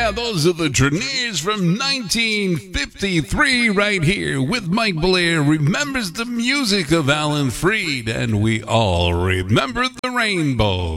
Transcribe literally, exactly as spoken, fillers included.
Yeah, those are the Traineers from nineteen fifty-three right here with Mike Blair remembers the music of Alan Freed, and we all remember the rainbow.